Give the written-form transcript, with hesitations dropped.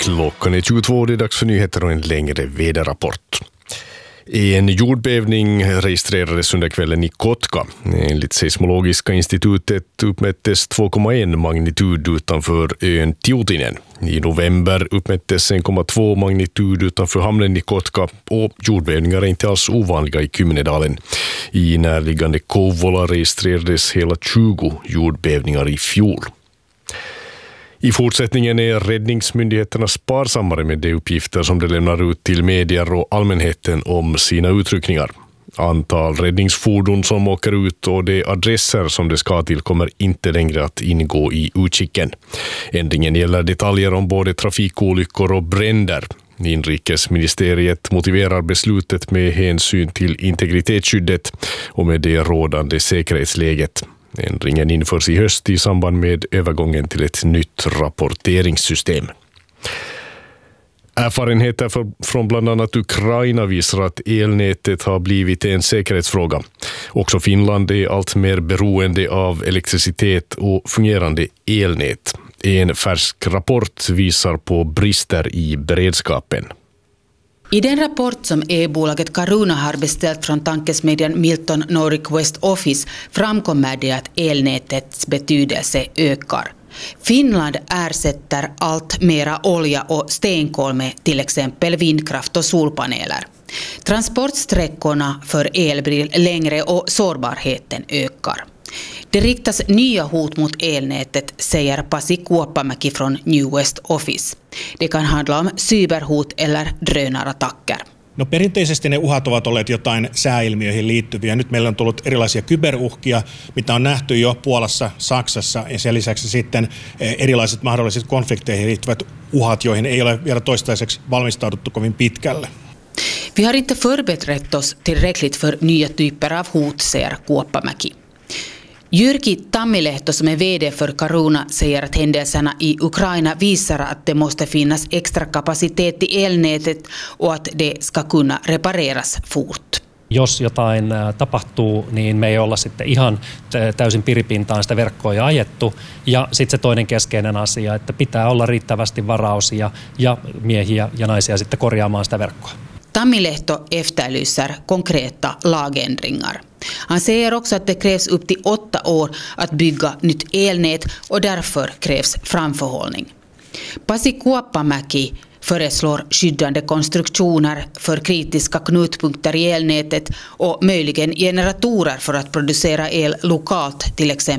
Klockan är 22, det är dags för nyheter och en längre väderrapport. En jordbävning registrerades under kvällen i Kotka. Enligt Seismologiska institutet uppmättes 2,1 magnitud utanför ön Tiutinen. I november uppmättes 1,2 magnitud utanför hamnen i Kotka och jordbävningar är inte alls ovanliga i Kymnedalen. I närliggande Kouvola registrerades hela 20 jordbävningar i fjol. I fortsättningen är räddningsmyndigheterna sparsammare med de uppgifter som de lämnar ut till medier och allmänheten om sina utryckningar. Antal räddningsfordon som åker ut och de adresser som det ska till kommer inte längre att ingå i utkicken. Ändringen gäller detaljer om både trafikolyckor och bränder. Inrikesministeriet motiverar beslutet med hänsyn till integritetsskyddet och med det rådande säkerhetsläget. Ändringen införs i höst i samband med övergången till ett nytt rapporteringssystem. Erfarenheter från bland annat Ukraina visar att elnätet har blivit en säkerhetsfråga. Också Finland är allt mer beroende av elektricitet och fungerande elnät. En färsk rapport visar på brister i beredskapen. I den rapport som e-bolaget Caruna har beställt från tankesmedjan Milton Nordic West Office framkommer det att elnätets betydelse ökar. Finland ersätter allt mera olja och stenkol med till exempel vindkraft och solpaneler. Transportsträckorna för el blir längre och sårbarheten ökar. Det riktas nya hot mot elnätet, säger Pasi Kuoppamäki från New West Office. Det kan handla om cyberhot eller drönarattacker. No perinteisesti ne uhat ovat olleet jotain sääilmiöihin liittyviä. Nyt meillä on tullut erilaisia kyberuhkia, mitä on nähty jo Puolassa, Saksassa ja sen lisäksi sitten erilaiset mahdolliset konflikteihin liittyvät uhat, joihin ei ole vielä toistaiseksi valmistauduttu kovin pitkälle. Vi har inte förberett oss tillräckligt för nya typer av hot, säger Kuoppamäki. Jyrki Tammilehto som är vd för Caruna säger att händelserna i Ukraina visar att det måste finnas extra kapacitet i elnätet och att det ska kunna repareras fort. Jos jotain tapahtuu, niin me ei olla sitten ihan täysin piripintaan sitä verkkoa jo ajettu. Ja sitten se toinen keskeinen asia, että pitää olla riittävästi varaosia ja miehiä ja naisia sitten korjaamaan sitä verkkoa. Tammilehto efterlyser konkreta lagändringar. Han säger också att det krävs upp till 8 år att bygga nytt elnät och därför krävs framförhållning. Pasi Kuoppamäki föreslår skyddande konstruktioner för kritiska knutpunkter i elnätet och möjligen generatorer för att producera el lokalt, till exempel